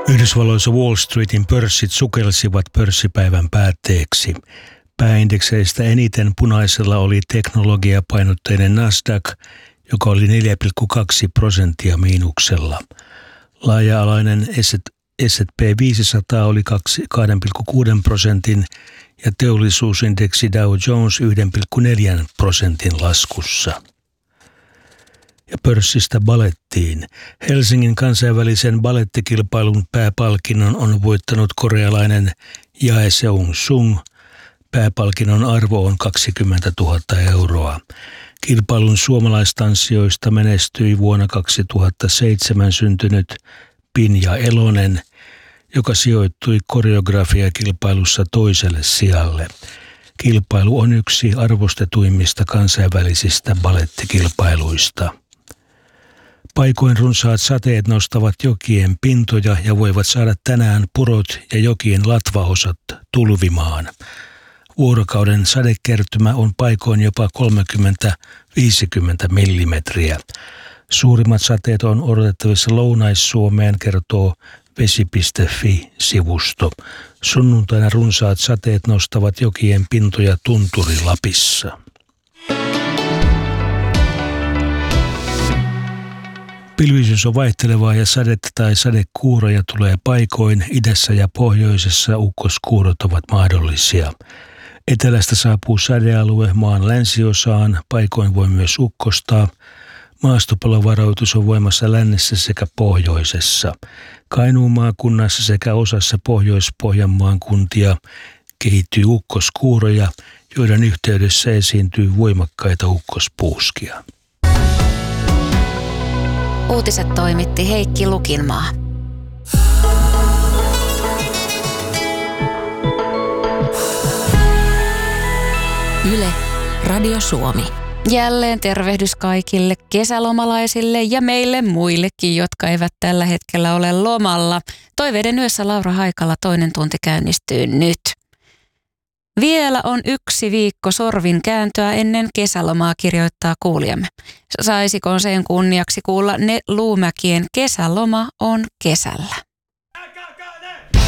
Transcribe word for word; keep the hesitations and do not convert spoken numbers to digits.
Yhdysvalloissa Wall Streetin pörssit sukelsivat pörssipäivän päätteeksi. Pääindekseistä eniten punaisella oli teknologiapainotteinen Nasdaq, joka oli neljä pilkku kaksi prosenttia miinuksella. Laaja-alainen S and P viisisataa oli kaksi pilkku kuusi prosentin ja teollisuusindeksi Dow Jones yksi pilkku neljä prosentin laskussa. Ja pörssistä balettiin. Helsingin kansainvälisen balettikilpailun pääpalkinnon on voittanut korealainen Jae Seung-sung. Pääpalkinnon arvo on kaksikymmentätuhatta euroa. Kilpailun suomalaistanssijoista menestyi vuonna kaksituhattaseitsemän syntynyt Pinja Elonen, joka sijoittui koreografiakilpailussa toiselle sijalle. Kilpailu on yksi arvostetuimmista kansainvälisistä balettikilpailuista. Paikoin runsaat sateet nostavat jokien pintoja ja voivat saada tänään purot ja jokien latvaosat tulvimaan. Vuorokauden sadekertymä on paikoin jopa kolmekymmentä viisikymmentä millimetriä. Suurimmat sateet on odotettavissa Lounais-Suomeen, kertoo vesi piste fi-sivusto. Sunnuntaina runsaat sateet nostavat jokien pintoja Tunturi-Lapissa. Pilvisyys on vaihtelevaa ja sadetta tai sadekuuroja tulee paikoin. Idässä ja pohjoisessa ukkoskuurot ovat mahdollisia. Etelästä saapuu sadealue maan länsiosaan. Paikoin voi myös ukkostaa. Maastopalovaroitus on voimassa lännessä sekä pohjoisessa. Kainuun maakunnassa sekä osassa Pohjois-Pohjanmaan kuntia kehittyy ukkoskuuroja, joiden yhteydessä esiintyy voimakkaita ukkospuuskia. Uutiset toimitti Heikki Lukinmaa. Yle, Radio Suomi. Jälleen tervehdys kaikille kesälomalaisille ja meille muillekin, jotka eivät tällä hetkellä ole lomalla. Toiveiden yössä Laura Haikala toinen tunti käynnistyy nyt. Vielä on yksi viikko sorvin kääntöä ennen kesälomaa, kirjoittaa kuulijamme. Saisiko sen kunniaksi kuulla ne Luumäkien kesäloma on kesällä?